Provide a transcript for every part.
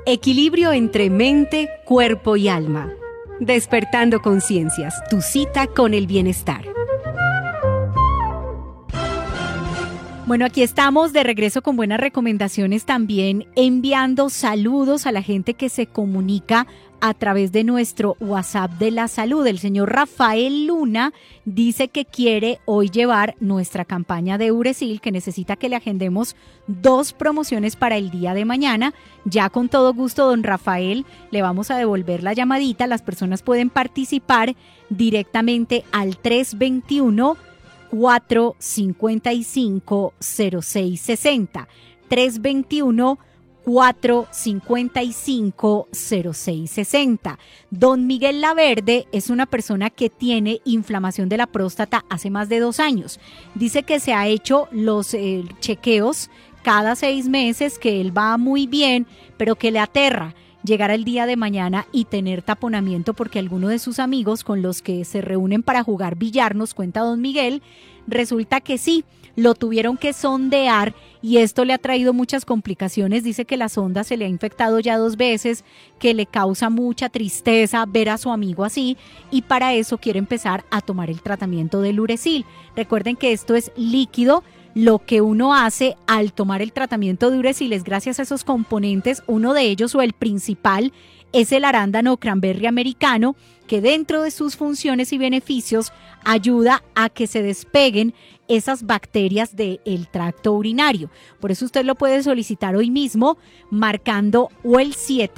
Equilibrio entre mente, cuerpo y alma. Despertando conciencias, tu cita con el bienestar. Bueno, aquí estamos de regreso con buenas recomendaciones también, enviando saludos a la gente que se comunica a través de nuestro WhatsApp de la salud. El señor Rafael Luna dice que quiere hoy llevar nuestra campaña de Uresil, que necesita que le agendemos 2 promociones para el día de mañana. Ya con todo gusto, don Rafael, le vamos a devolver la llamadita. Las personas pueden participar directamente al 321-455-0660. 321-455-0660. Don Miguel Laverde es una persona que tiene inflamación de la próstata hace más de 2 años. Dice que se ha hecho los chequeos cada 6 meses, que él va muy bien, pero que le aterra llegar al día de mañana y tener taponamiento porque alguno de sus amigos con los que se reúnen para jugar billar, nos cuenta don Miguel, resulta que sí, lo tuvieron que sondear y esto le ha traído muchas complicaciones. Dice que la sonda se le ha infectado ya 2 veces, que le causa mucha tristeza ver a su amigo así y para eso quiere empezar a tomar el tratamiento del Uresil. Recuerden que esto es líquido. Lo que uno hace al tomar el tratamiento de Uresil es gracias a esos componentes. Uno de ellos, o el principal, es el arándano cranberry americano, que dentro de sus funciones y beneficios ayuda a que se despeguen esas bacterias del tracto urinario. Por eso usted lo puede solicitar hoy mismo marcando o el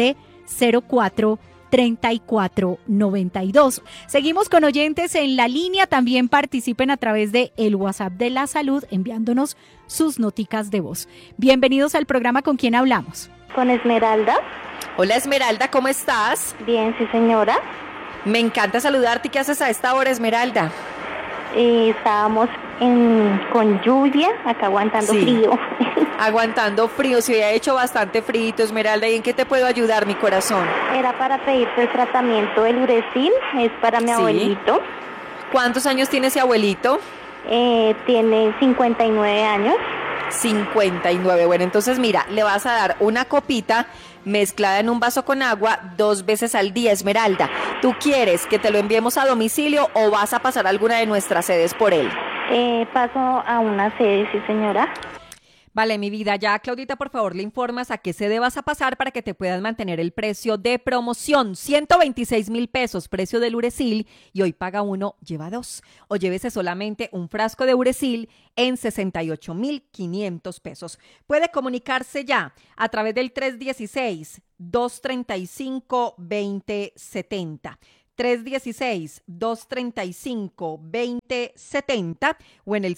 704-3492. Seguimos con oyentes en la línea. También participen a través de el WhatsApp de la salud enviándonos sus noticas de voz. Bienvenidos al programa. ¿Con quién hablamos? Con Esmeralda. Hola Esmeralda, ¿cómo estás? Bien, sí señora. Me encanta saludarte. ¿Qué haces a esta hora, Esmeralda? Estábamos con lluvia, acá aguantando frío. Aguantando frío, se había hecho bastante frío, Esmeralda. ¿Y en qué te puedo ayudar, mi corazón? Era para pedirte el tratamiento del Uresil, es para mi abuelito. ¿Cuántos años tiene ese abuelito? Tiene 59 años. 59, bueno, entonces mira, le vas a dar una copita mezclada en un vaso con agua 2 veces al día, Esmeralda. ¿Tú quieres que te lo enviemos a domicilio o vas a pasar a alguna de nuestras sedes por él? Paso a una sede, sí señora. Vale, mi vida, ya Claudita, por favor, le informas a qué sede vas a pasar para que te puedan mantener el precio de promoción. 126,000 pesos, precio del Uresil, y hoy paga 1, lleva 2. O llévese solamente un frasco de Uresil en 68,500 pesos. Puede comunicarse ya a través del 316-235-2070. 316-235-2070 o en el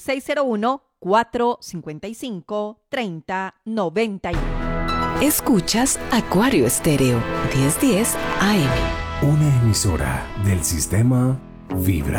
601-455-3091. Escuchas Acuario Estéreo 1010 AM. Una emisora del sistema Vibra.